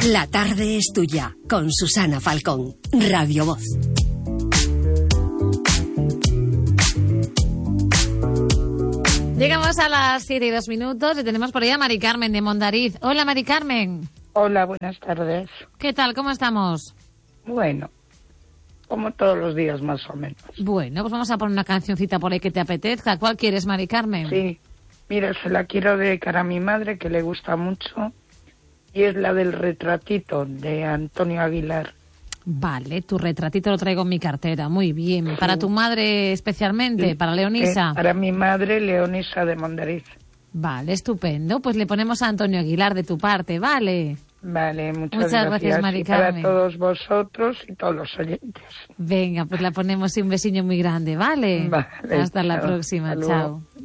La tarde es tuya, con Susana Falcón, Radio Voz. Llegamos a las 7:02 y tenemos por ahí a Mari Carmen de Mondariz. Hola, Mari Carmen. Hola, buenas tardes. ¿Qué tal? ¿Cómo estamos? Bueno, como todos los días más o menos. Bueno, pues vamos a poner una cancioncita por ahí que te apetezca. ¿Cuál quieres, Mari Carmen? Sí, mira, se la quiero dedicar a mi madre, que le gusta mucho, y es la del Retratito, de Antonio Aguilar. Vale, tu retratito lo traigo en mi cartera. Muy bien. Sí. ¿Para tu madre especialmente? Sí. ¿Para Leonisa? Para mi madre, Leonisa de Mondariz. Vale, estupendo. Pues le ponemos a Antonio Aguilar de tu parte, ¿vale? Vale, muchas gracias, Mari Carmen. Y para todos vosotros y todos los oyentes. Venga, pues la ponemos y un besillo muy grande, ¿vale? Vale, hasta la próxima, chao.